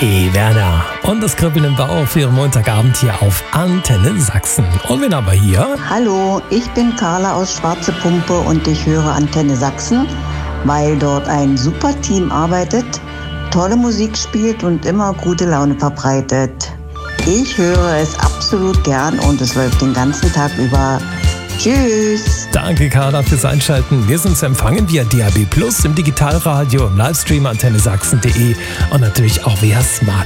Werner und das Kribbeln im Bauch für Ihren Montagabend hier auf Antenne Sachsen. Und wen haben wir hier? Hallo, ich bin Carla aus Schwarze Pumpe und ich höre Antenne Sachsen, weil dort ein super Team arbeitet, tolle Musik spielt und immer gute Laune verbreitet. Ich höre es absolut gern und es läuft den ganzen Tag über. Tschüss! Danke, Carla, fürs Einschalten. Wir sind zu empfangen via DAB+, im Digitalradio, im Livestream antennesachsen.de und natürlich auch via Smart.